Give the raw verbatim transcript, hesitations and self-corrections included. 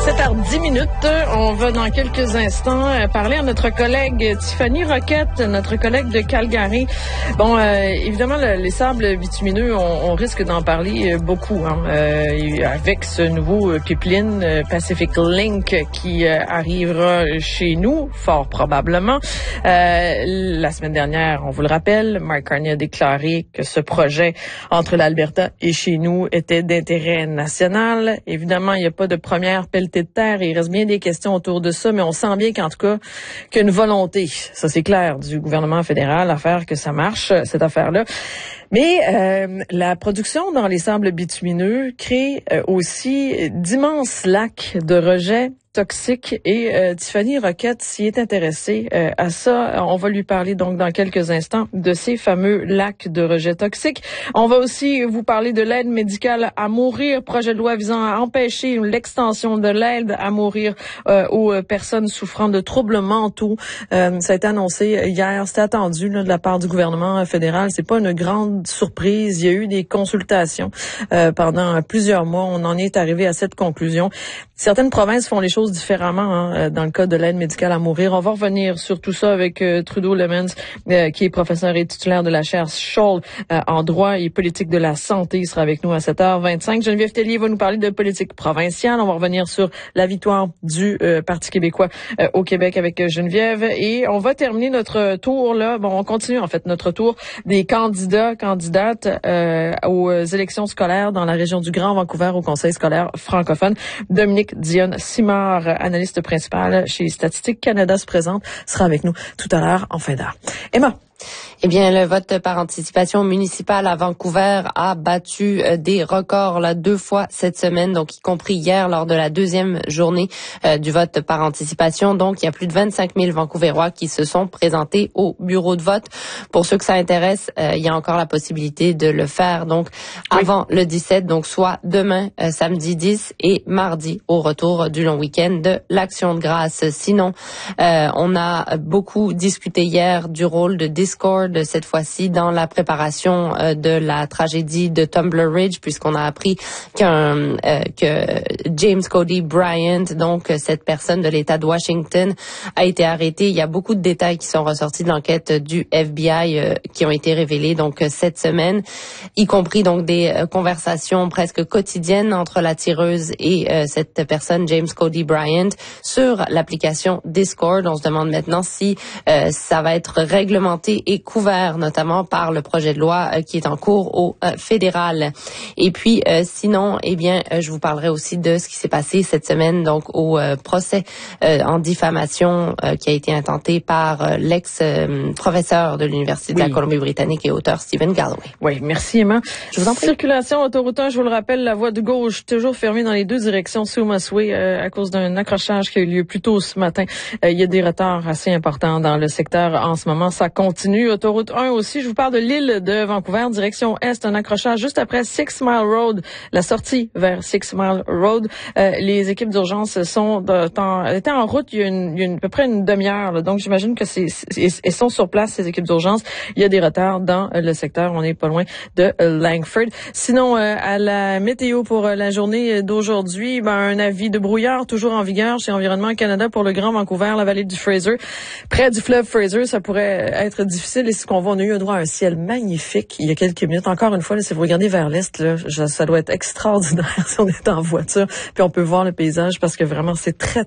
sept heures dix minutes. On va dans quelques instants parler à notre collègue Tiffany Roquette, notre collègue de Calgary. Bon, euh, évidemment, le, les sables bitumineux, on, on risque d'en parler beaucoup hein, euh, avec ce nouveau pipeline euh, Pacific Link qui euh, arrivera chez nous, fort probablement. Euh, la semaine dernière, on vous le rappelle, Mark Carney a déclaré que ce projet entre l'Alberta et chez nous était d'intérêt national. Évidemment, il n'y a pas de première pelletée de terre et il reste bien des questions autour de ça, mais on sent bien qu'en tout cas, qu'il y a une volonté, ça c'est clair, du gouvernement fédéral à faire que ça marche, cette affaire-là. Mais euh, la production dans les sables bitumineux crée euh, aussi d'immenses lacs de rejets toxiques et euh, Tiffany Roquette s'y est intéressée euh, à ça. On va lui parler donc dans quelques instants de ces fameux lacs de rejets toxiques. On va aussi vous parler de l'aide médicale à mourir, projet de loi visant à empêcher l'extension de l'aide à mourir euh, aux personnes souffrant de troubles mentaux. Euh, ça a été annoncé hier, c'était attendu là, de la part du gouvernement fédéral. C'est pas une grande surprise. Il y a eu des consultations euh, pendant plusieurs mois. On en est arrivé à cette conclusion. Certaines provinces font les choses différemment hein, dans le cas de l'aide médicale à mourir. On va revenir sur tout ça avec euh, Trudeau Lemons, euh, qui est professeur et titulaire de la chaire Scholl euh, en droit et politique de la santé. Il sera avec nous à sept heures vingt-cinq. Geneviève Tellier va nous parler de politique provinciale. On va revenir sur la victoire du euh, Parti québécois euh, au Québec avec Geneviève. Et on va terminer notre tour là. Bon, on continue en fait notre tour des candidats, candidates euh, aux élections scolaires dans la région du Grand Vancouver au Conseil scolaire francophone. Dominique Dionne-Simard, analyste principale chez Statistique Canada, se présente, sera avec nous tout à l'heure en fin d'heure. Emma. Eh bien, le vote par anticipation municipale à Vancouver a battu des records là deux fois cette semaine, donc y compris hier lors de la deuxième journée euh, du vote par anticipation. Donc, il y a plus de vingt-cinq mille Vancouverois qui se sont présentés au bureau de vote. Pour ceux que ça intéresse, euh, il y a encore la possibilité de le faire donc avant oui. le dix-sept, donc soit demain, euh, samedi dix et mardi au retour du long week-end de l'Action de grâce. Sinon, euh, on a beaucoup discuté hier du rôle de Discord cette fois-ci dans la préparation euh, de la tragédie de Tumbler Ridge, puisqu'on a appris qu'un euh, que James Cody Bryant, donc cette personne de l'État de Washington, a été arrêté. Il y a beaucoup de détails qui sont ressortis de l'enquête du F B I euh, qui ont été révélés donc cette semaine, y compris donc des euh, conversations presque quotidiennes entre la tireuse et euh, cette personne James Cody Bryant sur l'application Discord. On se demande maintenant si euh, ça va être réglementé et couvert notamment par le projet de loi euh, qui est en cours au euh, fédéral. Et puis euh, sinon, eh bien, euh, je vous parlerai aussi de ce qui s'est passé cette semaine donc au euh, procès euh, en diffamation euh, qui a été intenté par euh, l'ex-professeur euh, de l'Université oui. de la Colombie-Britannique et auteur Stephen Galloway. Oui, merci Emma. Je vous en prie. Circulation autoroute un, je vous le rappelle, la voie de gauche toujours fermée dans les deux directions sous Mossway euh, à cause d'un accrochage qui a eu lieu plus tôt ce matin. Euh, il y a des retards assez importants dans le secteur en ce moment. Ça continue. Autoroute un aussi, je vous parle de l'île de Vancouver, direction est, un accrochage juste après Six Mile Road, la sortie vers Six Mile Road. Euh, les équipes d'urgence sont de, en, étaient en route il y a, une, il y a une, à peu près une demi-heure, donc j'imagine que c'est, c'est, elles sont sur place, ces équipes d'urgence. Il y a des retards dans le secteur, on n'est pas loin de Langford. Sinon, euh, à la météo pour la journée d'aujourd'hui, ben, un avis de brouillard toujours en vigueur chez Environnement Canada pour le Grand Vancouver, la vallée du Fraser. Près du fleuve Fraser, ça pourrait être difficile. Et ce qu'on voit, on a eu un droit à un ciel magnifique il y a quelques minutes. Encore une fois, là, si vous regardez vers l'est, là, ça doit être extraordinaire si on est en voiture. Puis on peut voir le paysage parce que vraiment, c'est très